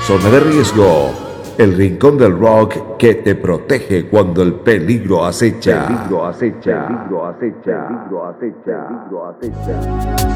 Zona de Riesgo, el rincón del rock que te protege cuando el peligro acecha.